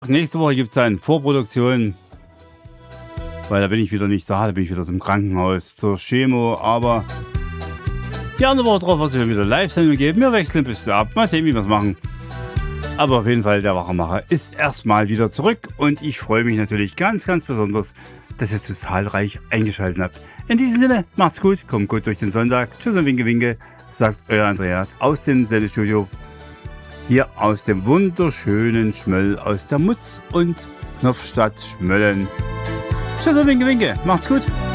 Nächste Woche gibt es dann Vorproduktion, weil da bin ich wieder nicht da, da bin ich wieder im Krankenhaus zur Chemo, aber die andere Woche drauf wird es wieder Live-Sendung geben. Wir wechseln ein bisschen ab, mal sehen, wie wir es machen. Aber auf jeden Fall, der Wachmacher ist erstmal wieder zurück und ich freue mich natürlich ganz, ganz besonders, dass ihr so zahlreich eingeschaltet habt. In diesem Sinne, macht's gut, kommt gut durch den Sonntag. Tschüss und Winke, Winke, sagt euer Andreas aus dem Sendestudio. Hier aus dem wunderschönen Schmöll aus der Mutz- und Knopfstadt Schmöllen. Tschüss und Winke, Winke, macht's gut.